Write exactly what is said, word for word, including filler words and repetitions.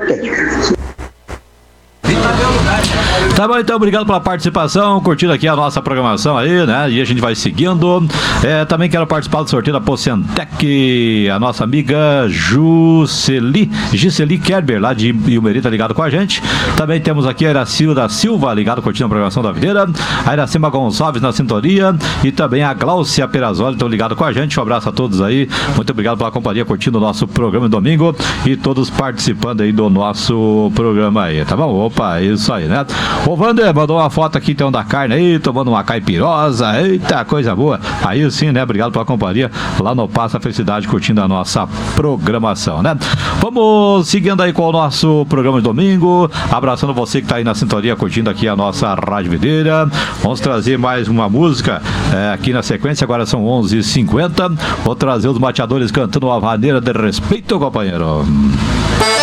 importante. Tá bom, então, obrigado pela participação, curtindo aqui a nossa programação aí, né? E a gente vai seguindo. É, também quero participar do sorteio da Pociantec, a nossa amiga Jusceli, Giseli Kerber, lá de Iumeri, tá ligado com a gente. Também temos aqui a Iracilda Silva, ligado, curtindo a programação da Videira. A Iracema Gonçalves na sintonia. E também a Gláucia Perazoli, estão ligado com a gente. Um abraço a todos aí. Muito obrigado pela companhia, curtindo o nosso programa de domingo. E todos participando aí do nosso programa aí, tá bom? Opa, isso aí, né? O Wander mandou uma foto aqui, então, da carne aí, tomando uma caipirosa. Eita, coisa boa. Aí sim, né? Obrigado pela companhia lá no Passa Felicidade, curtindo a nossa programação, né? Vamos seguindo aí com o nosso programa de domingo. Abraçando você que tá aí na sintonia, curtindo aqui a nossa Rádio Videira. Vamos trazer mais uma música é, aqui na sequência. Agora são onze e cinquenta. Vou trazer os mateadores cantando uma maneira de respeito, companheiro.